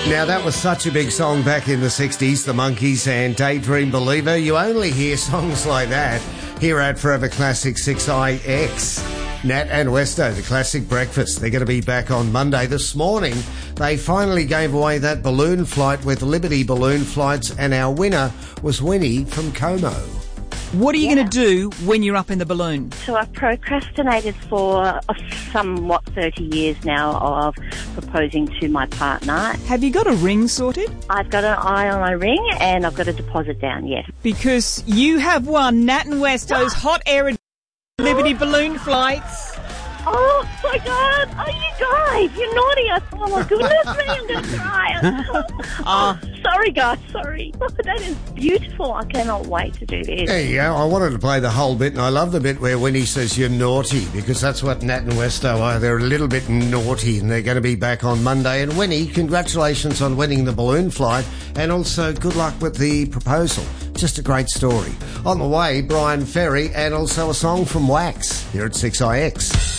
Now, that was such a big song back in the 60s, the Monkees and Daydream Believer. You only hear songs like that here at Forever Classic 6IX. Nat and Westo, the Classic Breakfast. They're going to be back on Monday. This morning, they finally gave away that balloon flight with Liberty Balloon Flights, and our winner was Winnie from Como. What are you going to do when you're up in the balloon? So I've procrastinated for somewhat 30 years now of proposing to my partner. Have you got a ring sorted? I've got an eye on a ring and I've got a deposit down, yes. Because you have won Nat and Westo's Hot Air Liberty Balloon Flights. Oh my God! Oh, you guys, you're naughty! Oh my goodness me, I'm going to cry. Sorry, guys, sorry. Oh, that is beautiful. I cannot wait to do this. There you go. I wanted to play the whole bit, and I love the bit where Winnie says you're naughty, because that's what Nat and Westo are. They're a little bit naughty, and they're going to be back on Monday. And Winnie, congratulations on winning the balloon flight, and also good luck with the proposal. Just a great story. On the way, Brian Ferry, and also a song from Wax here at 6IX.